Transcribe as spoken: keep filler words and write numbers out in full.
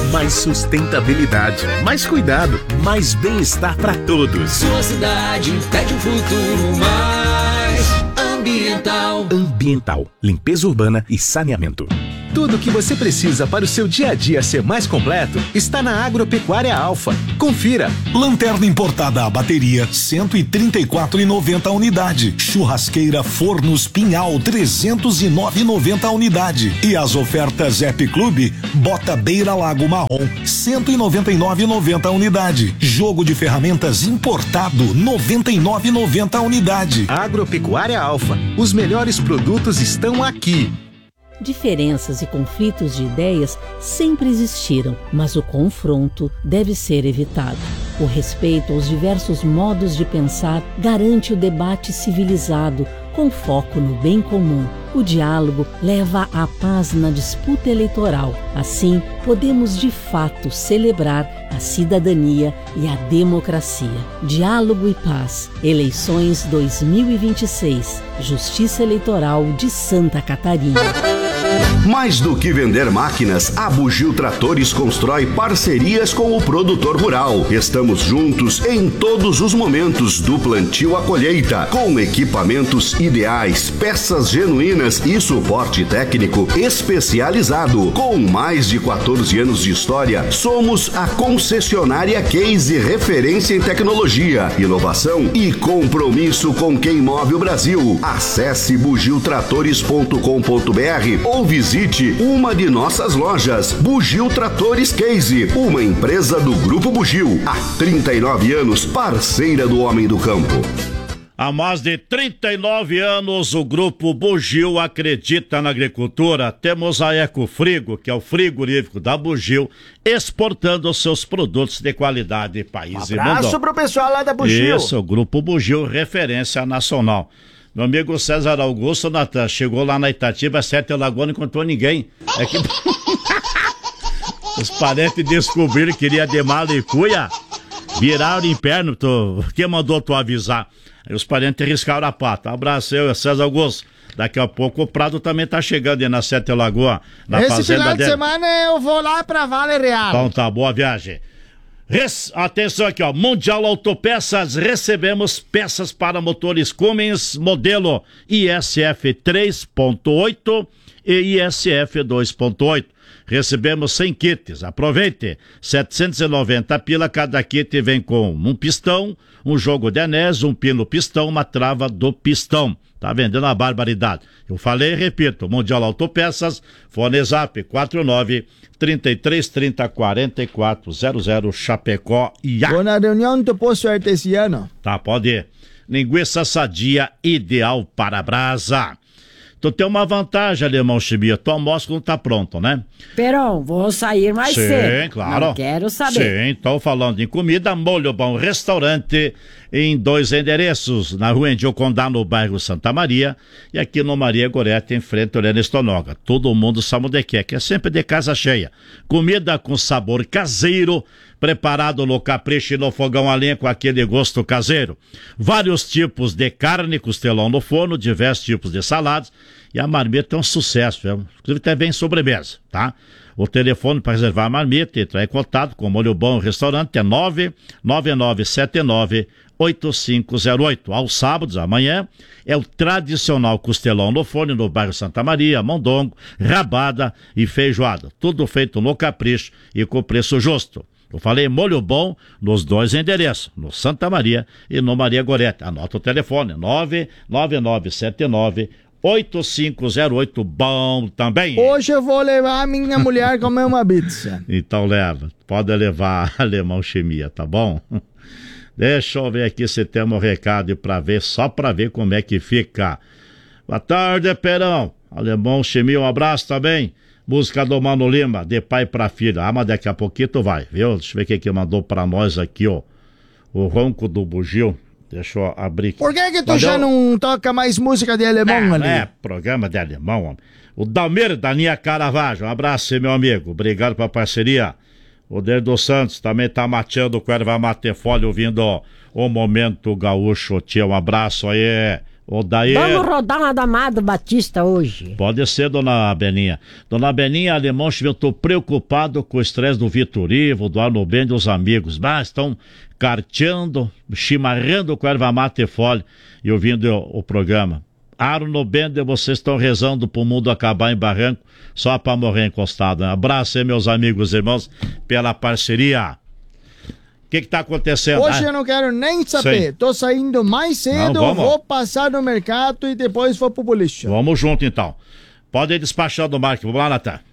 Mais sustentabilidade, mais cuidado, mais bem-estar para todos. Sua cidade pede um futuro mais ambiental. Ambiental, limpeza urbana e saneamento. Tudo o que você precisa para o seu dia a dia ser mais completo está na Agropecuária Alfa. Confira. Lanterna importada a bateria, cento e trinta e quatro reais e noventa centavos a unidade. Churrasqueira Fornos Pinhal, trezentos e nove reais e noventa centavos a unidade. E as ofertas App Clube, bota Beira Lago Marrom, cento e noventa e nove reais e noventa centavos a unidade. Jogo de ferramentas importado, noventa e nove reais e noventa centavos a unidade. Agropecuária Alfa. Os melhores produtos estão aqui. Diferenças e conflitos de ideias sempre existiram, mas o confronto deve ser evitado. O respeito aos diversos modos de pensar garante o debate civilizado, com foco no bem comum. O diálogo leva à paz na disputa eleitoral. Assim, podemos de fato celebrar a cidadania e a democracia. Diálogo e paz. Eleições dois mil e vinte e seis. Justiça Eleitoral de Santa Catarina. Mais do que vender máquinas, a Bugio Tratores constrói parcerias com o produtor rural. Estamos juntos em todos os momentos, do plantio à colheita, com equipamentos ideais, peças genuínas e suporte técnico especializado. Com mais de quatorze anos de história, somos a concessionária Case, referência em tecnologia, inovação e compromisso com quem move o Brasil. Acesse bugio tratores ponto com ponto br ou visite uma de nossas lojas. Bugio Tratores Case, uma empresa do Grupo Bugio. Há trinta e nove anos, parceira do homem do campo. Há mais de trinta e nove anos, o Grupo Bugio acredita na agricultura. Temos a Ecofrigo, que é o frigorífico da Bugio, exportando seus produtos de qualidade país um e mundo. Abraço pro pessoal lá da Bugio. Isso, o Grupo Bugio, referência nacional. Meu amigo César Augusto Natan chegou lá na Itatiba, Sete Lagoa, não encontrou ninguém. É que os parentes descobriram que queria de mala e cuia, viraram em perna. Tu... Quem mandou tu avisar? Aí os parentes riscaram a pata. Abraço, eu, César Augusto. Daqui a pouco o Prado também tá chegando aí na Sete Lagoa, na Esse fazenda final de dele. semana eu vou lá pra Vale Real. Então tá, boa viagem. Res... Atenção aqui, ó, Mundial Autopeças, recebemos peças para motores Cummins, modelo I S F três ponto oito e I S F dois ponto oito. Recebemos cem kits, aproveite, setecentos e noventa pila, cada kit vem com um pistão, um jogo de anéis, um pino pistão, uma trava do pistão. Tá vendendo a barbaridade. Eu falei e repito, Mundial Autopeças, fone zap quatro nove, trinta e três, trinta, quarenta e quatro zero zero, Chapecó e A. Vou na reunião do posto artesiano. Tá, pode ir. Linguiça sadia, ideal para brasa. Tu tem uma vantagem, Alemão Chimia, tu almoço quando tá pronto, né? Perão, vou sair mais Sim, cedo. Sim, claro. Não quero saber. Sim, tô falando em comida, Molho Bom Restaurante, em dois endereços, na rua Endio Condá, no bairro Santa Maria, e aqui no Maria Gorete, em frente ao Helena Stonoga. Todo mundo sabe onde é que é, que é sempre de casa cheia. Comida com sabor caseiro, preparado no capricho e no fogão a lenha com aquele gosto caseiro. Vários tipos de carne, costelão no forno, diversos tipos de saladas, e a marmita é um sucesso, viu? Inclusive até vem sobremesa, tá? O telefone para reservar a marmita e entrar em contato com o Molho Bom Restaurante é nove nove nove sete nove oito cinco zero oito. Aos sábados, amanhã, é o tradicional costelão no forno no bairro Santa Maria, mondongo, rabada e feijoada. Tudo feito no capricho e com preço justo. Eu falei Molho Bom nos dois endereços, no Santa Maria e no Maria Gorete. Anota o telefone, nove nove nove sete nove oito cinco zero oito, bom também. Hoje eu vou levar a minha mulher comer uma pizza. Então leva, pode levar Alemão Chimia, tá bom? Deixa eu ver aqui se temos um recado pra ver, só pra ver como é que fica. Boa tarde, Perão. Alemão Chimia, um abraço também. Música do Mano Lima, de pai pra filha. Ah, mas daqui a pouquinho tu vai, viu? Deixa eu ver o que que mandou pra nós aqui, ó. O Ronco do Bugio. Deixa eu abrir aqui. Por que que tu Valeu? já não toca mais música de alemão, Não, ali? é programa de alemão, homem. O Dalmir Daninha Caravaggio, um abraço, meu amigo. Obrigado pela parceria. O Der dos Santos também tá mateando com erva mate folha, ouvindo ó, o Momento Gaúcho. Tia, um abraço aí. O daí... Vamos rodar na da Amado Batista hoje. Pode ser, dona Beninha. Dona Beninha, Alemão, eu tô preocupado com o estresse do Vitor Ivo, do Arno Ben e dos amigos. Mas estão carteando, chimarrando com erva mate e folha e ouvindo o, o programa. Arno Bender, vocês estão rezando pro mundo acabar em barranco só pra morrer encostado. Um abraço aí, meus amigos e irmãos, pela parceria. O que que tá acontecendo? Hoje ah? eu não quero nem saber. Sim. Tô saindo mais cedo, Não, vou passar no mercado e depois vou pro boliche. Vamos junto, então. Pode ir despachando o Marco. Vamos lá, Natan.